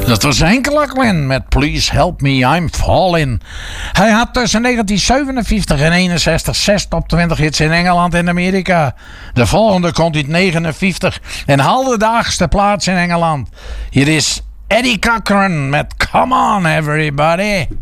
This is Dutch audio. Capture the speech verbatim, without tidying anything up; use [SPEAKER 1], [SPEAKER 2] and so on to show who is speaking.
[SPEAKER 1] Dat was Hank Lachlan met Please Help Me, I'm Falling. Hij had tussen negentien zevenenvijftig en eenenzestig zes top twintig hits in Engeland en Amerika. De volgende komt uit negenenvijftig en haalde de achtste plaats in Engeland. Hier is Eddie Cochran met Come On Everybody.